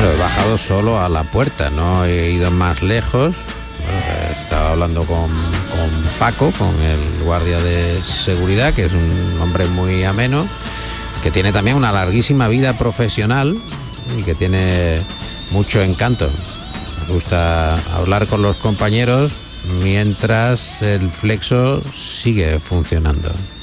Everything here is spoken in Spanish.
Bueno, he bajado solo a la puerta, no he ido más lejos. Bueno, estaba hablando con Paco, con el guardia de seguridad, que es un hombre muy ameno, que tiene también una larguísima vida profesional y que tiene mucho encanto. Me gusta hablar con los compañeros mientras el Flexo sigue funcionando.